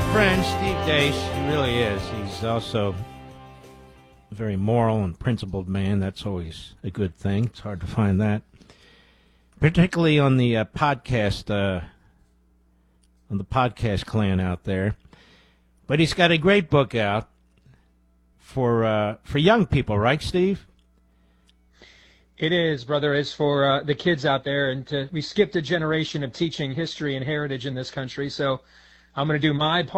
friend, Steve Deace. He really is. He's also a very moral and principled man. That's always a good thing. It's hard to find that, particularly on the podcast clan out there. But he's got a great book out for young people, right, Steve? It is, brother. It's for the kids out there, and we skipped a generation of teaching history and heritage in this country. So I'm going to do my